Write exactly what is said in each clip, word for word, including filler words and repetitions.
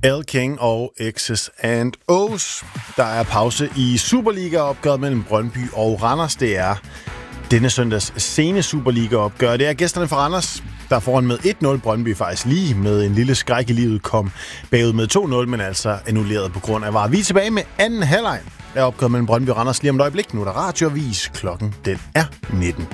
Elle King og X's and O's. Der er pause i Superliga-opgøret mellem Brøndby og Randers. Det er denne søndags sene Superliga-opgør. Det er gæsterne fra Randers, der foran med et nul. Brøndby faktisk lige med en lille skræk i livet kom bagud med to nul, men altså annulleret på grund af var. Vi er tilbage med anden halvleg af opgøret mellem Brøndby og Randers lige om et øjeblik. Nu er der radioavis. Klokken den er nitten.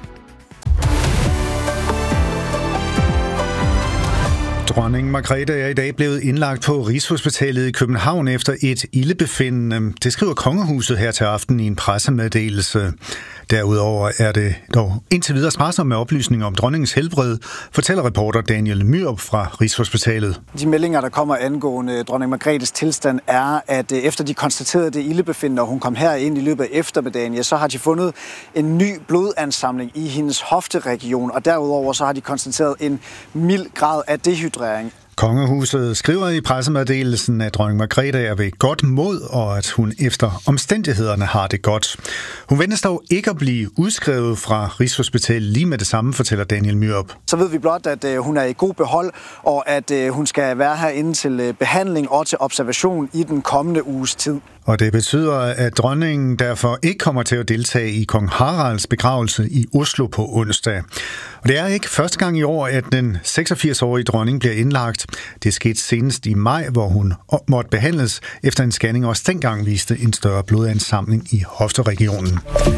Dronning Margrethe er i dag blevet indlagt på Rigshospitalet i København efter et ildebefindende. Det skriver Kongehuset her til aften i en pressemeddelelse. Derudover er det dog indtil videre sparsomt med oplysninger om dronningens helbred, fortæller reporter Daniel Myrup fra Rigshospitalet. De meldinger, der kommer angående dronning Margrethes tilstand, er, at efter de konstaterede det ildebefindende, og hun kom her ind i løbet af eftermiddagen, ja, så har de fundet en ny blodansamling i hendes hofteregion, og derudover så har de konstateret en mild grad af dehydrering. Kongehuset skriver i pressemeddelelsen, at dronning Margrethe er ved godt mod, og at hun efter omstændighederne har det godt. Hun ventes dog ikke at blive udskrevet fra Rigshospitalet lige med det samme, fortæller Daniel Myrup. Så ved vi blot, at øh, hun er i god behold, og at øh, hun skal være herinde til øh, behandling og til observation i den kommende uges tid. Og det betyder, at dronningen derfor ikke kommer til at deltage i kong Haralds begravelse i Oslo på onsdag. Og det er ikke første gang i år, at den seksogfirs-årige dronning bliver indlagt. Det skete senest i maj, hvor hun måtte behandles efter en scanning, og også dengang viste en større blodansamling i hofteregionen.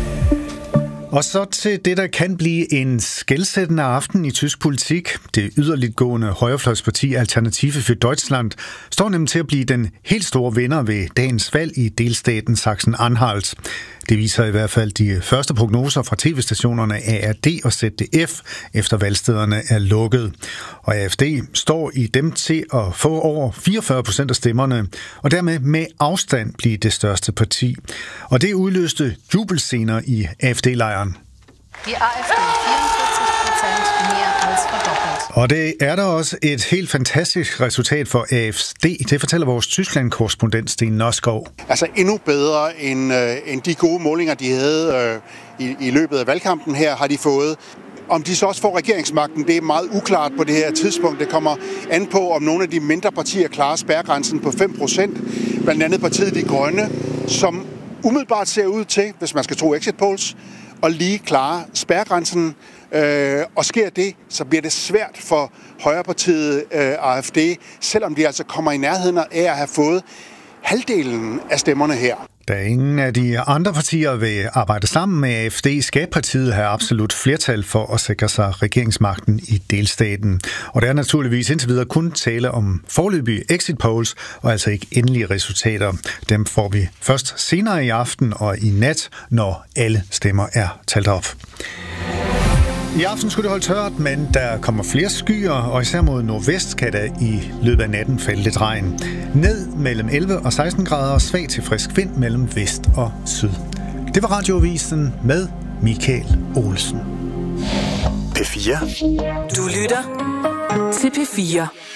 Og så til det, der kan blive en skelsættende aften i tysk politik. Det yderligtgående højrefløjsparti Alternative für Deutschland står nemlig til at blive den helt store vinder ved dagens valg i delstaten Sachsen-Anhalt. Det viser i hvert fald de første prognoser fra tv-stationerne A R D og Z D F, efter valgstederne er lukket. Og A F D står i dem til at få over fireogfyrre procent af stemmerne, og dermed med afstand blive det største parti. Og det udløste jubelscener i A F D-lejren. Die A F D fireogfirs procent mere als fordoppelt. Og det er der også et helt fantastisk resultat for A F D. Det fortæller vores Tyskland-korrespondent Sten Nørskov. Altså endnu bedre end, øh, end de gode målinger, de havde øh, i, i løbet af valgkampen her, har de fået. Om de så også får regeringsmagten, det er meget uklart på det her tidspunkt. Det kommer an på, om nogle af de mindre partier klarer spærregrænsen på fem procent. Blandt andet partiet De Grønne, som umiddelbart ser ud til, hvis man skal tro exit polls, at lige klare spærregrænsen. Øh, og sker det, så bliver det svært for højrepartiet øh, A F D, selvom de altså kommer i nærheden af at have fået halvdelen af stemmerne her. Da ingen af de andre partier vil arbejde sammen med A F D, skal partiet have absolut flertal for at sikre sig regeringsmagten i delstaten. Og der er naturligvis indtil videre kun tale om foreløbige exit polls, og altså ikke endelige resultater. Dem får vi først senere i aften og i nat, når alle stemmer er talt op. I aften skulle det holde tørt, men der kommer flere skyer, og især mod nordvest kan der i løbet af natten falde lidt regn. Ned mellem elleve og seksten grader og svag til frisk vind mellem vest og syd. Det var Radioavisen med Michael Olsen. P fire. Du lytter til P fire.